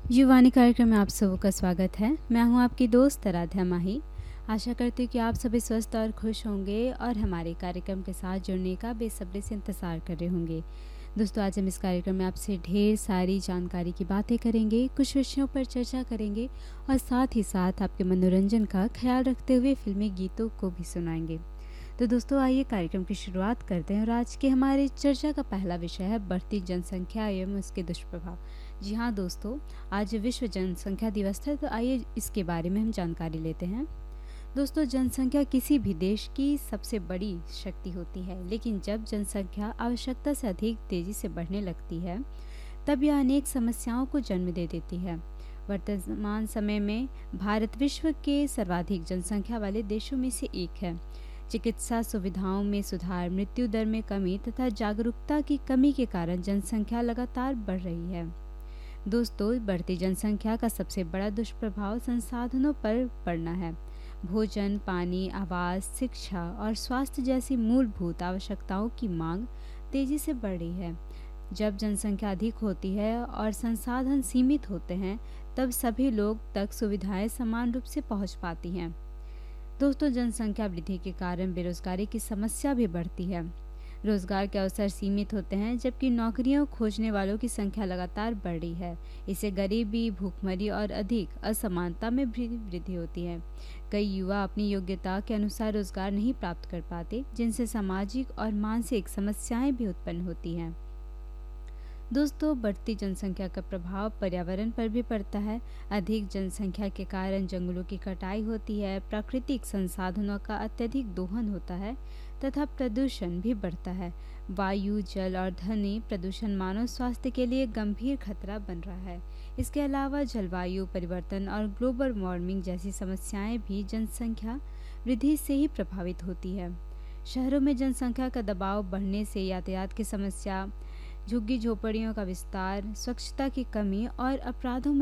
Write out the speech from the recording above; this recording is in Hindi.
युवानी कार्यक्रम में आप सबों का स्वागत है। मैं हूं आपकी दोस्त आराध्या माही। आशा करती हूँ कि आप सभी स्वस्थ और खुश होंगे और हमारे कार्यक्रम के साथ जुड़ने का बेसब्री से इंतज़ार कर रहे होंगे। दोस्तों, आज हम इस कार्यक्रम में आपसे ढेर सारी जानकारी की बातें करेंगे, कुछ विषयों पर चर्चा करेंगे और साथ ही साथ आपके मनोरंजन का ख्याल रखते हुए फिल्मी गीतों को भी सुनाएंगे। तो दोस्तों, आइए कार्यक्रम की शुरुआत करते हैं और आज के हमारे चर्चा का पहला विषय है बढ़ती जनसंख्या एवं उसके दुष्प्रभाव। जी हाँ दोस्तों, आज विश्व जनसंख्या दिवस है, तो आइए इसके बारे में हम जानकारी लेते हैं। दोस्तों, जनसंख्या किसी भी देश की सबसे बड़ी शक्ति होती है, लेकिन जब जनसंख्या आवश्यकता से अधिक तेजी से बढ़ने लगती है तब यह अनेक समस्याओं को जन्म दे देती है। वर्तमान समय में भारत विश्व के सर्वाधिक जनसंख्या वाले देशों में से एक है। चिकित्सा सुविधाओं में सुधार, मृत्यु दर में कमी तथा जागरूकता की कमी के कारण जनसंख्या लगातार बढ़ रही है। दोस्तों, बढ़ती जनसंख्या का सबसे बड़ा दुष्प्रभाव संसाधनों पर पड़ना है। भोजन, पानी, आवास, शिक्षा और स्वास्थ्य जैसी मूलभूत आवश्यकताओं की मांग तेजी से बढ़ रही है। जब जनसंख्या अधिक होती है और संसाधन सीमित होते हैं, तब सभी लोग तक सुविधाएं समान रूप से पहुंच पाती हैं। दोस्तों, जनसंख्या वृद्धि के कारण बेरोजगारी की समस्या भी बढ़ती है। रोजगार के अवसर सीमित होते हैं, जबकि नौकरियां खोजने वालों की संख्या लगातार बढ़ रही है। इससे गरीबी, भूखमरी और अधिक असमानता में भी वृद्धि होती है। कई युवा अपनी योग्यता के अनुसार रोजगार नहीं प्राप्त कर पाते, जिनसे सामाजिक और मानसिक समस्याएं भी उत्पन्न होती हैं। दोस्तों, बढ़ती जनसंख्या का प्रभाव पर्यावरण पर भी पड़ता है। अधिक जनसंख्या के कारण जंगलों की कटाई होती है, प्राकृतिक संसाधनों का अत्यधिक दोहन होता है तथा प्रदूषण भी बढ़ता है। वायु, जल और ध्वनि प्रदूषण मानव स्वास्थ्य के लिए गंभीर खतरा बन रहा है। इसके अलावा जलवायु परिवर्तन और ग्लोबल वार्मिंग जैसी समस्याएं भी जनसंख्या वृद्धि से ही प्रभावित होती है। शहरों में जनसंख्या का दबाव बढ़ने से यातायात की समस्या, झुग्गी झोपड़ियों का विस्तार, स्वच्छता की कमी और अपराधों